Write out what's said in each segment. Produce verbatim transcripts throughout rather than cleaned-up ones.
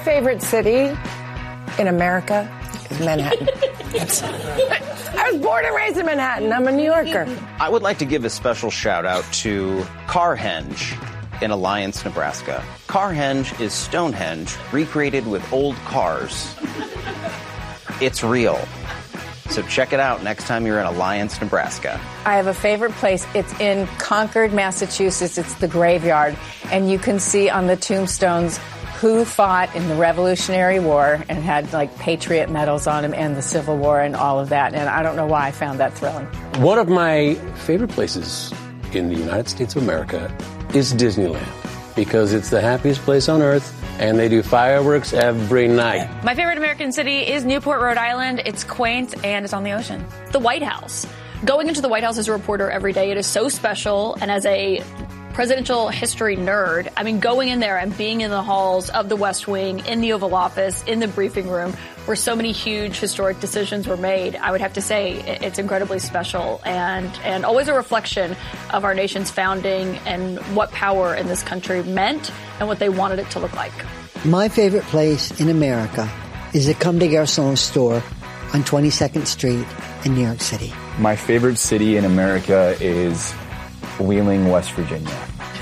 favorite city in America is Manhattan. I was born and raised in Manhattan. I'm a New Yorker. I would like to give a special shout out to Carhenge in Alliance, Nebraska. Carhenge is Stonehenge recreated with old cars. It's real. So check it out next time you're in Alliance, Nebraska. I have a favorite place. It's in Concord, Massachusetts. It's the graveyard. And you can see on the tombstones who fought in the Revolutionary War and had, like, patriot medals on them, and the Civil War and all of that. And I don't know why I found that thrilling. One of my favorite places in the United States of America is Disneyland, because it's the happiest place on earth, and they do fireworks every night. My favorite American city is Newport, Rhode Island. It's quaint, and it's on the ocean. The White House. Going into the White House as a reporter every day, it is so special, and as a presidential history nerd, I mean, going in there and being in the halls of the West Wing, in the Oval Office, in the briefing room, where so many huge historic decisions were made, I would have to say it's incredibly special and, and always a reflection of our nation's founding and what power in this country meant and what they wanted it to look like. My favorite place in America is the Comme des Garçons store on twenty-second Street in New York City. My favorite city in America is Wheeling, West Virginia.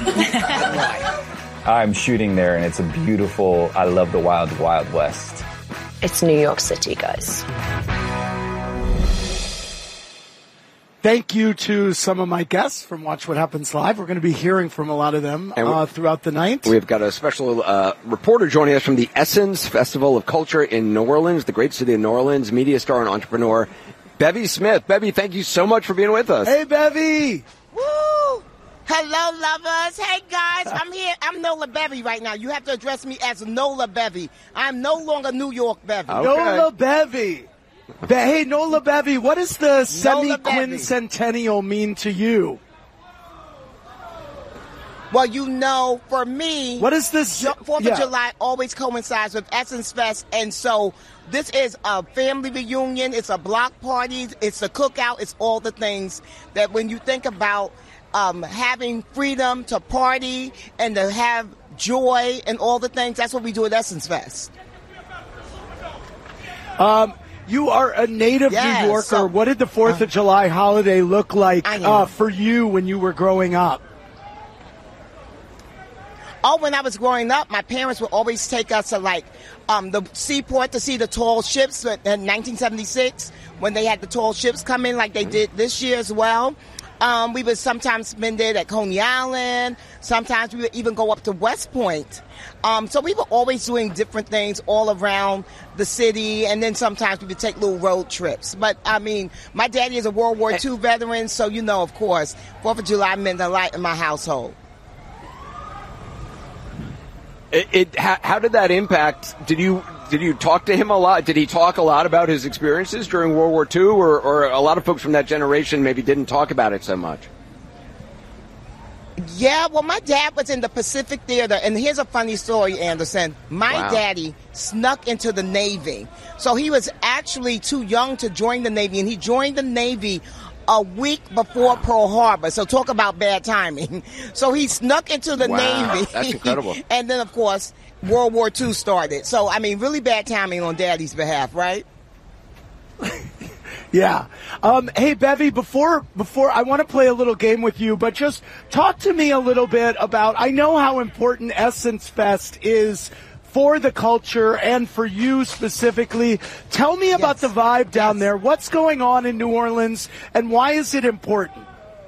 I'm shooting there, and it's a beautiful, I love the wild, wild west. It's New York City, guys. Thank you to some of my guests from Watch What Happens Live. We're going to be hearing from a lot of them uh, throughout the night. We've got a special uh, reporter joining us from the Essence Festival of Culture in New Orleans, the great city of New Orleans, media star and entrepreneur, Bevy Smith. Bevy, thank you so much for being with us. Hey, Bevy! Woo! Hello, lovers. Hey, guys. I'm here. I'm Nola Bevy right now. You have to address me as Nola Bevy. I'm no longer New York Bevy. Okay. Nola Bevy. Be- hey, Nola Bevy, what does the semi-quincentennial mean to you? Well, you know, for me, what is this? Fourth yeah. of July always coincides with Essence Fest, and so this is a family reunion. It's a block party. It's a cookout. It's all the things that when you think about um, having freedom to party and to have joy and all the things, that's what we do at Essence Fest. Um. You are a native yes, New Yorker. So, what did the fourth uh, of July holiday look like uh, for you when you were growing up? Oh, when I was growing up, my parents would always take us to, like, um, the seaport to see the tall ships in nineteen seventy-six when they had the tall ships come in like they did this year as well. Um, we would sometimes spend it at Coney Island. Sometimes we would even go up to West Point. Um, so we were always doing different things all around the city, and then sometimes we would take little road trips. But, I mean, my daddy is a World War Two veteran, so, you know, of course, fourth of July meant a lot in my household. It, it how, how did that impact? Did you did you talk to him a lot? Did he talk a lot about his experiences during World War Two, or, or a lot of folks from that generation maybe didn't talk about it so much? Yeah, well, my dad was in the Pacific Theater, and here's a funny story, Anderson. My wow. daddy snuck into the Navy. So he was actually too young to join the Navy, and he joined the Navy a week before Pearl Harbor. So talk about bad timing. So he snuck into the wow, Navy. That's incredible. And then, of course, World War Two started. So, I mean, really bad timing on Daddy's behalf, right? Yeah. Um, hey, Bevy, before, before I want to play a little game with you, but just talk to me a little bit about, I know how important Essence Fest is for the culture and for you specifically. Tell me about yes. the vibe down yes. there. What's going on in New Orleans, and why is it important?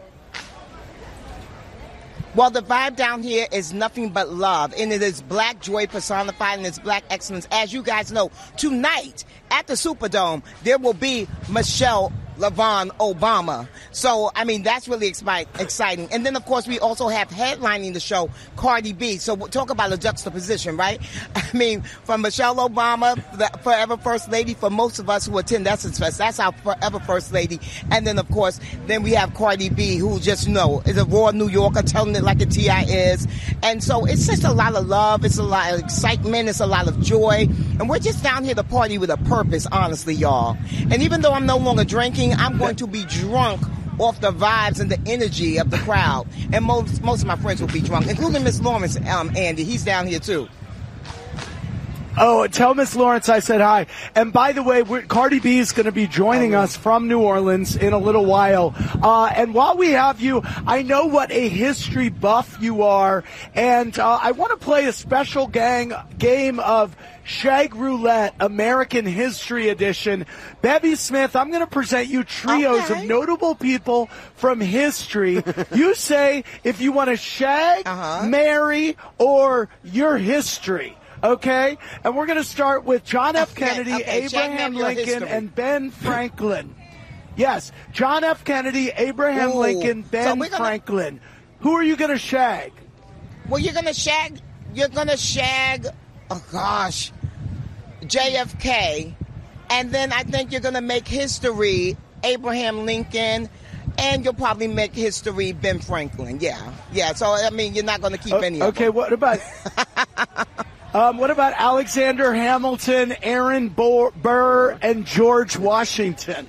Well, the vibe down here is nothing but love, and it is black joy personified, and it's black excellence. As you guys know, tonight at the Superdome, there will be Michelle LaVaughn Obama. So, I mean, that's really expi- exciting. And then, of course, we also have headlining the show, Cardi B. So we'll talk about a juxtaposition, right? I mean, from Michelle Obama, the forever First Lady, for most of us who attend Essence Fest, that's our forever First Lady. And then, of course, then we have Cardi B, who just, you know, is a raw New Yorker, telling it like a T I is. And so it's just a lot of love. It's a lot of excitement. It's a lot of joy. And we're just down here to party with a purpose, honestly, y'all. And even though I'm no longer drinking, I'm going to be drunk off the vibes and the energy of the crowd. And most most of my friends will be drunk, including Miss Lawrence, um, Andy. He's down here, too. Oh, tell Miss Lawrence I said hi. And by the way, we're, Cardi B is going to be joining us from New Orleans in a little while. Uh, and while we have you, I know what a history buff you are, and uh, I want to play a special gang game of Shag Roulette, American History Edition. Bevy Smith, I'm going to present you trios okay. of notable people from history. You say if you want to shag, uh-huh. marry, or your history. Okay? And we're going to start with John F. Kennedy, okay, Abraham Lincoln, and Ben Franklin. Yes, John F. Kennedy, Abraham Ooh. Lincoln, Ben so gonna, Franklin. Who are you going to shag? Well, you're going to shag, you're going to shag, oh gosh, J F K. And then I think you're going to make history, Abraham Lincoln, and you'll probably make history, Ben Franklin. Yeah, yeah. So, I mean, you're not going to keep uh, any of okay, them. Okay, what about... Um, what about Alexander Hamilton, Aaron Burr, and George Washington?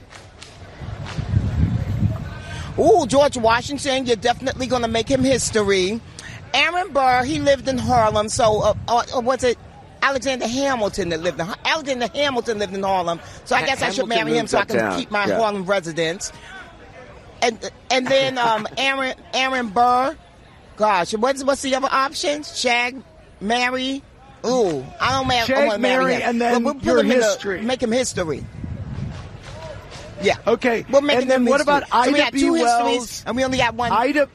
Ooh, George Washington, you're definitely going to make him history. Aaron Burr, he lived in Harlem, so uh, uh, what's it? Alexander Hamilton that lived in Alexander Hamilton lived in Harlem, so I guess Hamilton I should marry him so I can down. keep my yeah. Harlem residence. And and then um, Aaron Aaron Burr, gosh, what's what's the other option? Shag, marry. Ooh, I don't marry. Shag, I want to marry marry, him. and then we'll put your him history. In the, make him history. Yeah. Okay. We'll make and then what history. about Ida so we got B. two Wells? Histories, and we only got one. Ida.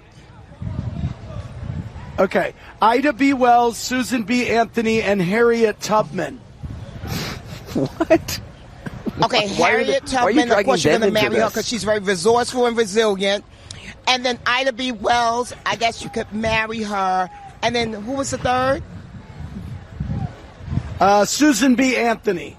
Okay. Ida B. Wells, Susan B. Anthony, and Harriet Tubman. What? Okay, Harriet the, Tubman. Of course, you're going to marry her because she's very resourceful and resilient. And then Ida B. Wells, I guess you could marry her. And then who was the third? Uh, Susan B. Anthony.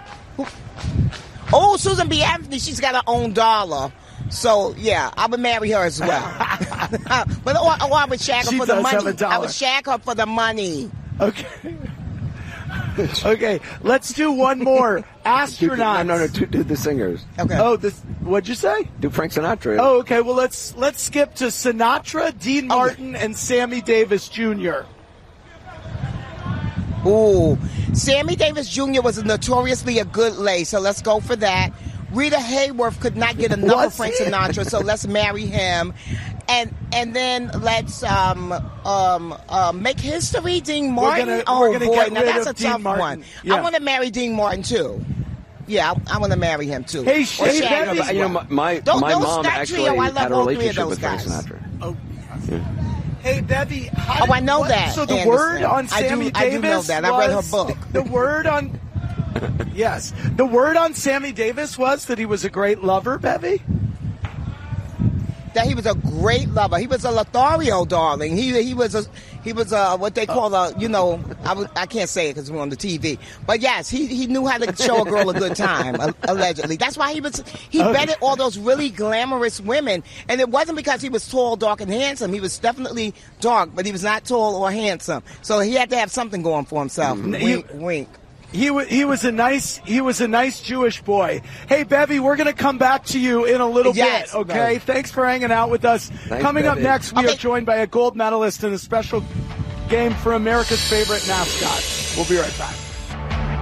Oh, Susan B. Anthony, she's got her own dollar. So, yeah, I would marry her as well. but or, or I would shag her she for the does money. Have a dollar. I would shag her for the money. Okay. Okay, let's do one more. Astronauts. No, no, no, do, do the singers. Okay. Oh, this, what'd you say? Do Frank Sinatra. Oh, okay, well, let's let's skip to Sinatra, Dean Martin, okay. and Sammy Davis Junior Ooh, Sammy Davis Junior was notoriously a good lay, so let's go for that. Rita Hayworth could not get enough of Frank Sinatra, so let's marry him. And and then let's um um uh, make history, Dean Martin. We're gonna, oh we're gonna boy, get now rid that's of a Dean tough Martin. one. Yeah. I want to marry Dean Martin too. Yeah, I, I want to marry him too. Hey, or hey, Shag that you know, my my, those, my those, mom actually trio, I love had a all three of relationship those with Frank guys. Sinatra. Oh, Yeah. Hey, Bevy, how Oh, did, I know what, that. So the Anderson. word on I do- Sammy I do Davis know that. I read her was- book. The word on yes, the word on Sammy Davis was that he was a great lover, Bevy. That he was a great lover. He was a Lothario darling. He he was a he was a what they call a you know I, was, I can't say it because we're on the T V. But yes, he he knew how to show a girl a good time. Allegedly, that's why he was he okay. vetted all those really glamorous women. And it wasn't because he was tall, dark, and handsome. He was definitely dark, but he was not tall or handsome. So he had to have something going for himself. Mm-hmm. Wink, he, wink. He was he was a nice he was a nice Jewish boy. Hey, Bevy, we're going to come back to you in a little yes, bit, okay? Bevy. Thanks for hanging out with us. Thanks, Coming Bevy. up next, we okay. are joined by a gold medalist in a special game for America's favorite mascot. We'll be right back.